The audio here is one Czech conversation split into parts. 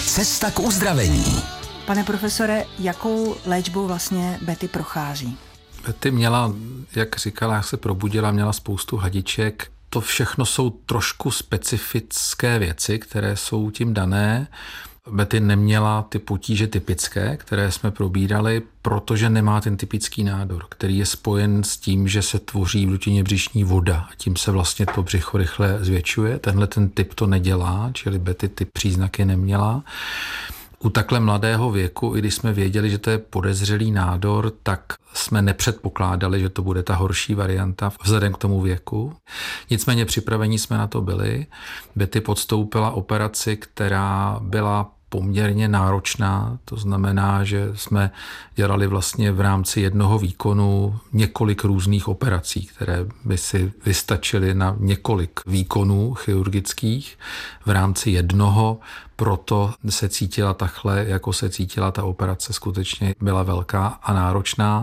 Cesta k uzdravení. Pane profesore, jakou léčbou vlastně Betty prochází? Betty měla, jak říkala, jak se probudila, měla spoustu hadiček. To všechno jsou trošku specifické věci, které jsou tím dané. Betty neměla ty potíže typické, které jsme probírali, protože nemá ten typický nádor, který je spojen s tím, že se tvoří v dutině břišní voda a tím se vlastně to břicho rychle zvětšuje. Tenhle ten typ to nedělá, čili Betty ty příznaky neměla. U takhle mladého věku, i když jsme věděli, že to je podezřelý nádor, tak jsme nepředpokládali, že to bude ta horší varianta vzhledem k tomu věku. Nicméně připravení jsme na to byli. Betty podstoupila operaci, která byla poměrně náročná, to znamená, že jsme dělali vlastně v rámci jednoho výkonu několik různých operací, které by si vystačily na několik výkonů chirurgických v rámci jednoho, proto se cítila takhle, jako se cítila ta operace, skutečně byla velká a náročná.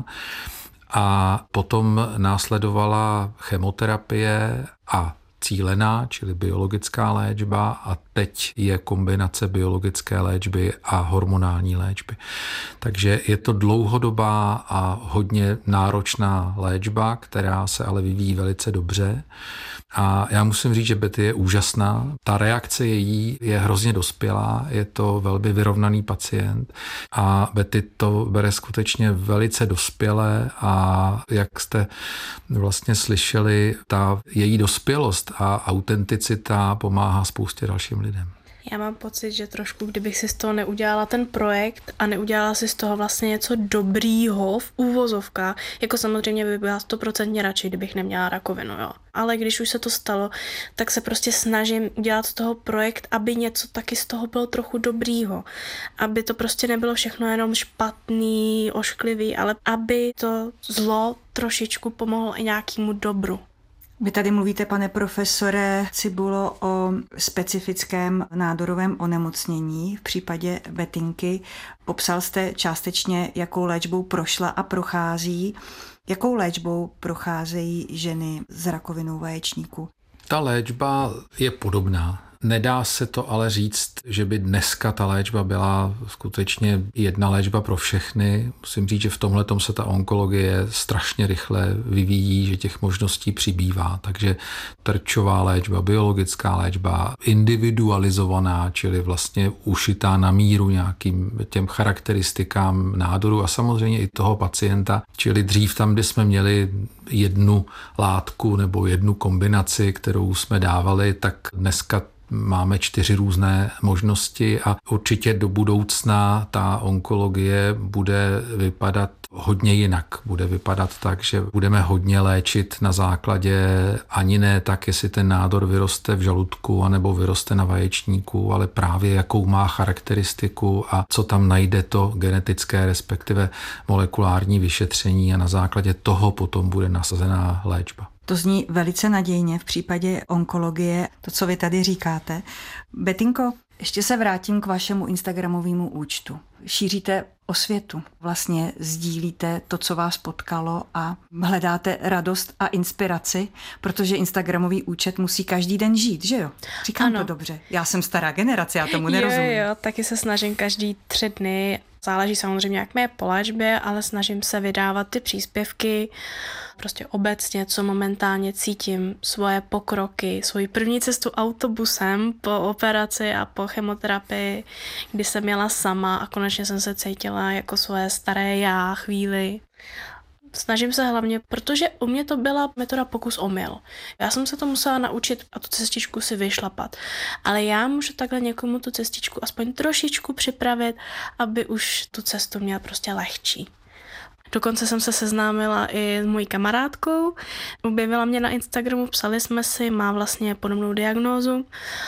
A potom následovala chemoterapie a cílená, čili biologická léčba, a teď je kombinace biologické léčby a hormonální léčby. Takže je to dlouhodobá a hodně náročná léčba, která se ale vyvíjí velice dobře. A já musím říct, že Betty je úžasná. Ta reakce její je hrozně dospělá, je to velmi vyrovnaný pacient a Betty to bere skutečně velice dospěle a jak jste vlastně slyšeli, ta její dospělost a autenticita pomáhá spoustě dalším lidem. Já mám pocit, že trošku, kdybych si z toho neudělala ten projekt a neudělala si z toho vlastně něco dobrýho v úvozovkách, jako samozřejmě by byla 100% radši, kdybych neměla rakovinu, jo. Ale když už se to stalo, tak se prostě snažím udělat z toho projekt, aby něco taky z toho bylo trochu dobrýho. Aby to prostě nebylo všechno jenom špatný, ošklivý, ale aby to zlo trošičku pomohlo i nějakému dobru. Vy tady mluvíte, pane profesore Cibulo, o specifickém nádorovém onemocnění v případě Bettinky. Popsal jste částečně, jakou léčbou prošla a prochází. Jakou léčbou procházejí ženy s rakovinou vaječníku? Ta léčba je podobná. Nedá se to ale říct, že by dneska ta léčba byla skutečně jedna léčba pro všechny. Musím říct, že v tomhletom se ta onkologie strašně rychle vyvíjí, že těch možností přibývá. Takže terčová léčba, biologická léčba, individualizovaná, čili vlastně ušitá na míru nějakým těm charakteristikám nádoru a samozřejmě i toho pacienta. Čili dřív tam, kde jsme měli jednu látku nebo jednu kombinaci, kterou jsme dávali, tak dneska máme 4 různé možnosti a určitě do budoucna ta onkologie bude vypadat hodně jinak. Bude vypadat tak, že budeme hodně léčit na základě ani ne tak, jestli ten nádor vyroste v žaludku anebo vyroste na vaječníku, ale právě jakou má charakteristiku a co tam najde to genetické, respektive molekulární vyšetření a na základě toho potom bude nasazená léčba. To zní velice nadějně v případě onkologie, to, co vy tady říkáte. Bettinko, ještě se vrátím k vašemu instagramovému účtu. Šíříte osvětu, vlastně sdílíte to, co vás potkalo a hledáte radost a inspiraci, protože instagramový účet musí každý den žít, že jo? Říkám to dobře. Já jsem stará generace, já tomu nerozumím. Jo, taky se snažím každý 3 dny. Záleží samozřejmě, jak mé po léčbě, ale snažím se vydávat ty příspěvky, prostě obecně, co momentálně cítím, svoje pokroky, svoji první cestu autobusem po operaci a po chemoterapii, kdy jsem jela sama a konečně jsem se cítila jako svoje staré já chvíli. Snažím se hlavně, protože u mě to byla metoda pokus omyl. Já jsem se to musela naučit a tu cestičku si vyšlapat. Ale já můžu takhle někomu tu cestičku aspoň trošičku připravit, aby už tu cestu měl prostě lehčí. Dokonce jsem se seznámila i s mojí kamarádkou, objevila mě na Instagramu, psali jsme si, má vlastně podobnou diagnózu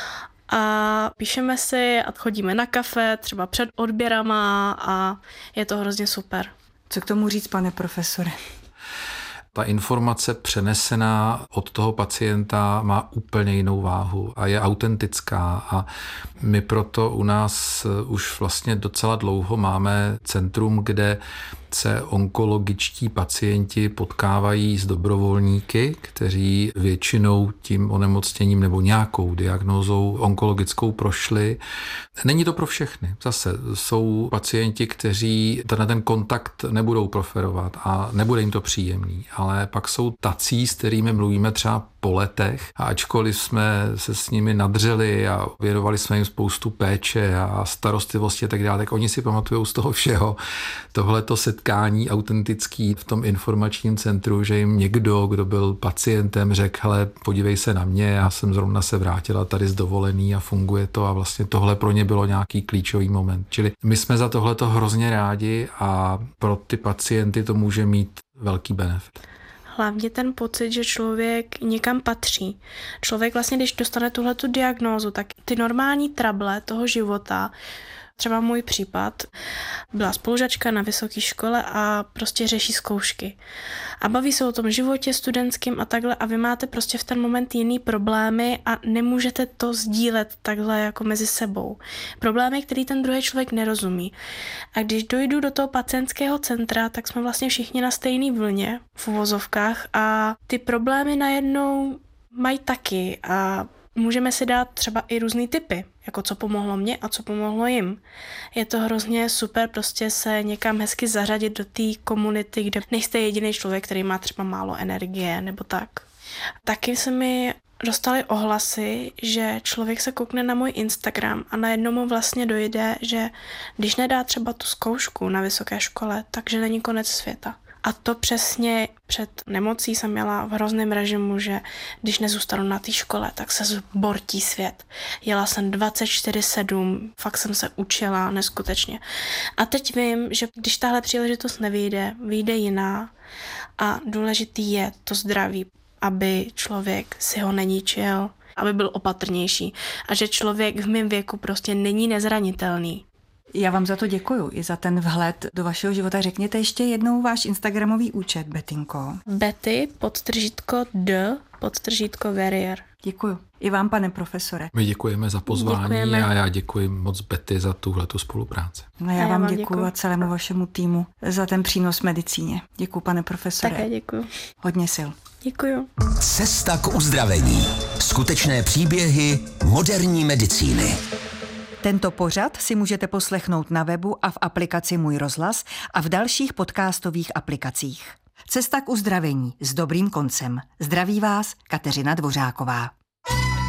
a píšeme si a chodíme na kafe, třeba před odběrama a je to hrozně super. Co k tomu říct, pane profesore? Ta informace přenesená od toho pacienta má úplně jinou váhu a je autentická a my proto u nás už vlastně docela dlouho máme centrum, kde se onkologičtí pacienti potkávají s dobrovolníky, kteří většinou tím onemocněním nebo nějakou diagnózou onkologickou prošli. Není to pro všechny. Zase jsou pacienti, kteří ten kontakt nebudou preferovat a nebude jim to příjemný, ale pak jsou tací, s kterými mluvíme třeba po letech, a ačkoliv jsme se s nimi nadřeli a věnovali jsme jim spoustu péče a starostlivosti a tak dále, tak oni si pamatujou z toho všeho tohleto setkání autentický v tom informačním centru, že jim někdo, kdo byl pacientem, řekl: hele, podívej se na mě, já jsem zrovna se vrátila tady z dovolený a funguje to, a vlastně tohle pro ně bylo nějaký klíčový moment. Čili my jsme za tohleto hrozně rádi a pro ty pacienty to může mít velký benefit. Hlavně ten pocit, že člověk někam patří. Člověk vlastně, když dostane tuhletu diagnózu, tak ty normální trable toho života, třeba můj případ, byla spolužačka na vysoké škole a prostě řeší zkoušky. A baví se o tom životě studentským a takhle, a vy máte prostě v ten moment jiný problémy a nemůžete to sdílet takhle jako mezi sebou. Problémy, který ten druhý člověk nerozumí. A když dojdu do toho pacientského centra, tak jsme vlastně všichni na stejné vlně v uvozovkách a ty problémy najednou mají taky a můžeme si dát třeba i různý tipy, jako co pomohlo mně a co pomohlo jim. Je to hrozně super prostě se někam hezky zařadit do té komunity, kde nejste jediný člověk, který má třeba málo energie nebo tak. Taky se mi dostaly ohlasy, že člověk se koukne na můj Instagram a najednou mu vlastně dojde, že když nedá třeba tu zkoušku na vysoké škole, takže není konec světa. A to přesně před nemocí jsem měla v hrozném režimu, že když nezůstanu na té škole, tak se zbortí svět. Jela jsem 24/7, fakt jsem se učila neskutečně. A teď vím, že když tahle příležitost nevyjde, vyjde jiná a důležitý je to zdraví, aby člověk si ho neničil, aby byl opatrnější a že člověk v mém věku prostě není nezranitelný. Já vám za to děkuju, i za ten vhled do vašeho života. Řekněte ještě jednou váš instagramový účet, Betinko. Betty_D_Warrior. Děkuju. I vám, pane profesore. My děkujeme za pozvání. Děkujeme. A já děkuji moc Betty za tuhletu spolupráci. No já vám děkuju a celému vašemu týmu za ten přínos medicíně. Děkuju, pane profesore. Také děkuju. Hodně sil. Děkuju. Cesta k uzdravení. Skutečné příběhy moderní medicíny. Tento pořad si můžete poslechnout na webu a v aplikaci Můj rozhlas a v dalších podcastových aplikacích. Cesta k uzdravení s dobrým koncem. Zdraví vás Kateřina Dvořáková.